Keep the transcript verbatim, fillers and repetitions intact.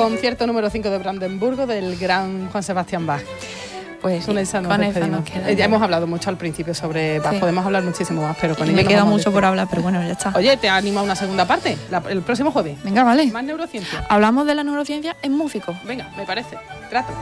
concierto número cinco de Brandenburgo del gran Juan Sebastián Bach. Pues con esa nos con despedimos. esa nos Eh, ya hemos hablado mucho al principio sobre Bach, sí. podemos hablar muchísimo más, pero con y ella me nos queda vamos a mucho despedir. por hablar, pero bueno, ya está. Oye, te animo a una segunda parte, la- el próximo jueves. Venga, vale. Más neurociencia. Hablamos de la neurociencia en músicos. Venga, me parece. Trato.